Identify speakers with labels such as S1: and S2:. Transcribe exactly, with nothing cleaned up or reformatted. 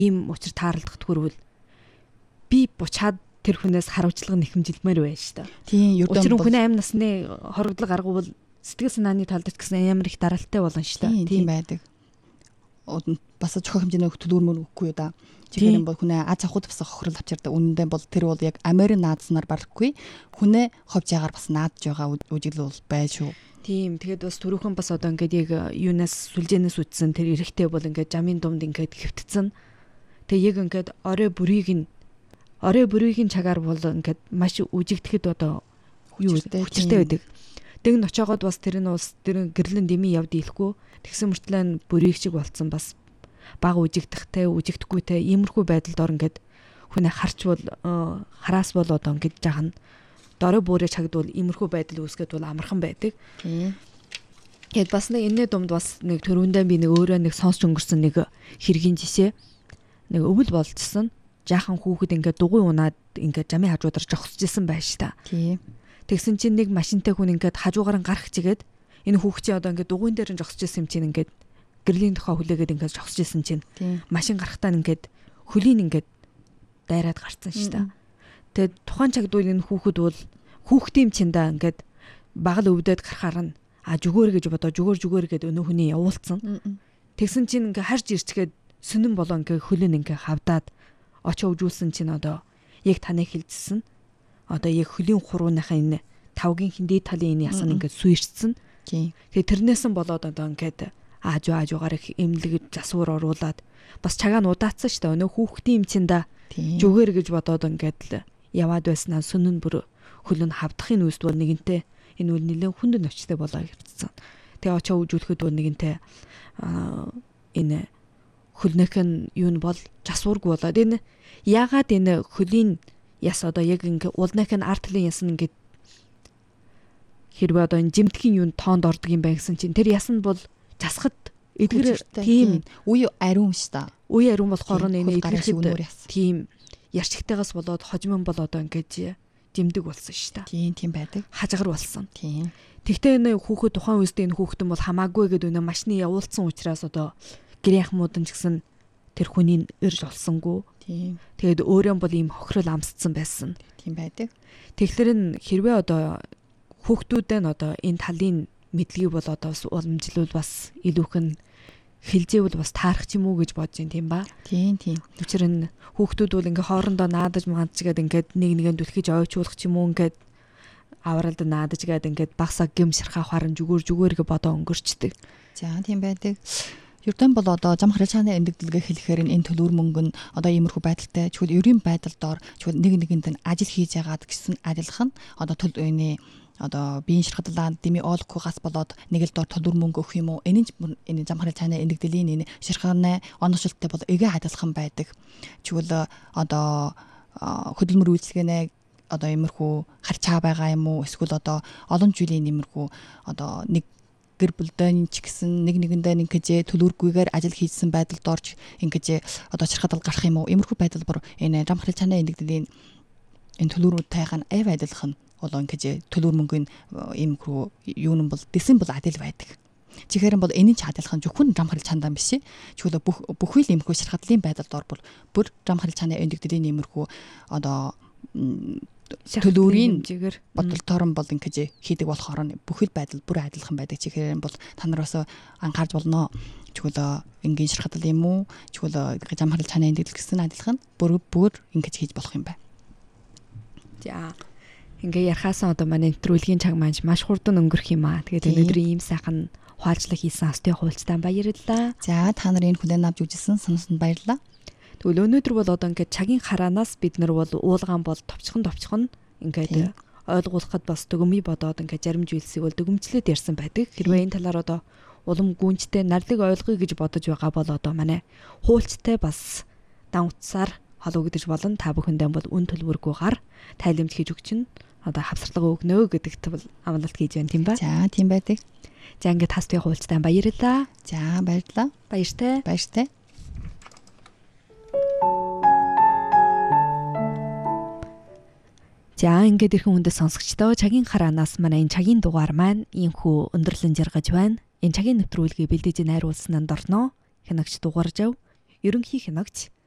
S1: ийм учир таарлах төрвөл би бучаад тэр хүнээс харуулчлага нэхэмжилмээр байна шүү дээ.
S2: Тийм, ердөө
S1: учир хүний амь насны хоригдлого гаргавал сэтгэл санааны талд ч гэсэн ямар их даралтай болно шүү дээ.
S2: Тийм байдаг. Бас зохио хэмжээний төлөвлөмөр өгөхгүй юу да. Чихэр бол хүнээ аз авахд бас хохирол авчирдаг. Үнэндээ бол тэр бол яг Америк наадснаар барахгүй. Хүнээ ховж ягаар бас наадж байгаа үжиглэл бол бай шүү.
S1: Тийм. Тэгээд бас түрүүхэн бас одоо ингээд яг юунаас сүлжээнээс үтсэн тэр эрэхтэй бол ингээд жамын дунд ингээд хэвтцэн. Тэгээ яг ингээд орой бүрийг нь орой бүрийн цагаар бол ингээд маш үжигдэхэд одоо юу хүчтэй байдаг. Тэг н очоогоод бас тэр нь бас тэр гэрлэн дэмий явд ийлэхгүй. Тэгсэн мөртлөө бүрийг шиг болцсон бас бага үжигдэхтэй үжигдэхгүйтэй иймэрхүү байдалд ор ингээд хүнээ харч бол хараас бол одоо ингээд жаахан дорой бүрээ чагдвал иймэрхүү байдал үүсгээд бол амархан байдаг. Тэгээд бас нэг энэний думд бас нэг төрөндөө би нэг өөрөө нэг сонсч өнгөрсөн нэг хэргийн жишээ нэг өвөл болжсэн. Жаахан хүүхэд ингээд дугуй унаад ингээд жамын хажуудар жогсож исэн байж та.
S2: Тийм.
S1: Тэгсэн чинь нэг машинтай хүн ингээд хажуугаар нь гарах чигээд энэ хүүхчийн одоо ингээд дугуйн дээр нь жогсож исэн юм чинь ингээд гэрлийн тухай хүлээгээд ингээд жогсож исэн чинь машин гарахтаа ингээд хөлийн ингээд дайраад гарцсан шүү дээ. Тэгээд тухайн чагдвал энэ хүүхэд бол хүүхдийн чиндаа ингээд багал өвдөд гарахаар нь а жүгөр гэж бодоо жүгөр жүгөр гэд өнөө хүний явуулсан. Тэгсэн чинь ингээд харж ирчгээд сүнэн болоо ингээд хөлн ингээд хавдаад очоо өвжүүлсэн чинь одоо яг таныг хилжсэн. Одоо яг хөлийн хурууныхаа энэ тавгийн хиндий талын энэ ясан ингээд сүйрчсэн. Тэгээ тэрнээс нь болоод одоо ингээд аажуу аажуугаар их эмнэлэг засвар оруулаад бас чагаа нь удаацсан шүү дээ. Өнөө хүүхдийн эмчиндаа жүгээр гэж бодоод ингээд яваад байснаа сүнэн бүр хөлн хавдахын үүсд бол нэгэнтээ энэ үл нэлээд хүнд нөчтэй болоо ирдсэн. Тэгээ очоо өвжүүлэхэд бол нэгэнтээ энэ хөлнөх нь юу нь бол жасуургүй болоод энэ яагаад энэ хөлийн яс одоо яг ингээ улнах нь арт талын яс нь ингээ хэрвээ одоо энэ жимтгийн юу тоонд ордог юм байна гэсэн чинь тэр яс нь бол засахад эдгэр тийм
S2: үе ариун ш та.
S1: Үе ариун болохоор энэ эдгэр тийм ярчигтайгаас болоод хожимон бол одоо ингээ жимдэг болсон ш та.
S2: Тийм тийм байдаг.
S1: Хажгаар болсон.
S2: Тийм.
S1: Тэгтээ энэ хүүхэд тухайн үедээ энэ хүүхдэн бол хамаагүй гэдэг өнө машины явуулсан учраас одоо гэрийн ахмуудан ч гэсэн тэр хүний ирж олсонгүй.
S2: Тийм.
S1: Тэгээд өөрөө бол ийм хохирол амсцсан байсан.
S2: Тийм байдаг.
S1: Тэгэхээр нь хэрвээ одоо хүүхдүүдээ нь одоо энэ талын мэдлэгийг бол одоо бас уламжлуул бас илүүх нь хилжээвэл бас таарах ч юм уу гэж бодож байна тийм ба.
S2: Тийм тийм.
S1: Учир нь хүүхдүүд бол ингээ хоорондоо наадаж маадчгээд ингээд нэг нэгэнд түлхэж ойчуулах ч юм уу ингээд авралд наадаж гээд ингээд багсаа гим ширхаа харан жүгөр жүгөр гэ бодоо өнгөрчдөг.
S2: За тийм байдаг. Ердөө бол одоо зам харилцааны эндэгдэлгээ хэлэхээр энэ төлөвөр мөнгө нь одоо иймэрхүү байдалтай чигвэл ерийн байдал доор чигвэл нэг нэгэнд нь ажил хийж яагаад гэсэн ажиллах нь одоо төл өний одоо биеийн ширхадлаа дэмий оолохгүйгаас болоод нэг л доор төлөвөр мөнгө өгөх юм уу энэ энэ зам харилцааны эндэгдэлийн энэ ширхааны оношлттой бол эгэ адилхан байдаг. Чигвэл одоо хөдөлмөр үйлчлэгэнэ одоо иймэрхүү харьцаа байгаа юм уу эсвэл одоо олон жилийн иймэрхүү одоо нэг гэр бүлдэн ч гэсэн нэг нэгэндээ ингэж төлөвлөггүйгээр ажил хийсэн байдалд орж ингэж одоо ширхадал гарах юм уу? Иймэрхүү байдал бүр энэ зам харилцааны эндэгдэлийн энэ төлөвлөрүүдтэйг нь ав адилхан болоо ингэж төлөвөр мөнгөний иймэрхүү юу юм бол дэсэн бол адил байдаг. Чихээр нь бол энэний ч адилхан зөвхөн зам харилцаандаа биш. Чигвэл бүх бүхий л иймэрхүү ширхадлын байдалд ор бүр бүр зам харилцааны эндэгдэлийн иймэрхүү одоо төлөврийн
S1: жигээр
S2: бодол тоорон бол ингэж хийдэг болохоор бүхэл байдал бүр адилхан байдаг. Чихээр нь бол та нараас анхаарч болно. Чигвэл энгийн ширхадал юм уу? Чигвэл зам харилцааны эндэгдэл гэсэн адилхан бүр бүр ингэж хийж болох юм байна.
S1: За ингээ ярахаасаа одоо манай нэвтрүүлгийн цаг маань маш хурдан өнгөрөх юм аа. Тэгээд өнөөдрийн ийм сайхан хуульчлаг хийсэн астын хуульчтай баярлалаа.
S2: За та нарын хүлээн авч үзсэн сонсонд баярлалаа.
S1: Тэгвэл өнөөдөр бол одоо ингээд цагийн хараанаас бид нар бол уулгаан бол товчхон товчхон ингээд ойлгуулахад бас дүгмий бодоод ингээд зарим зүйлсийг бол дүгмжлээд ярьсан байдаг. Хэрвээ энэ талаар одоо улам гүнжтэй нарлыг ойлгоё гэж бодож байгаа бол одоо манай хуульчтай бас дан утсаар холбогдож болон та бүхэндээ бол үн төлбөргүйгээр тайлбарж хийж өгч нь одоо хавсарлага өгнө гэдэгт бол амлалт хийж байна тийм ба.
S2: За тийм байдаг.
S1: За ингээд хастын хуульчтай баярлалаа.
S2: За баярлалаа.
S1: Баяртай.
S2: Баяртай.
S1: За ингээд ирхэн хүндэт сонсогчдоо цагийн хараанаас манай энэ цагийн дугаар маань ийхүү өндөрлөн жаргаж байна. Энэ цагийн нэвтрүүлгийг бэлдэж найруулсан анд орно. Хянагч дугааржав. Ерөнхий хянагч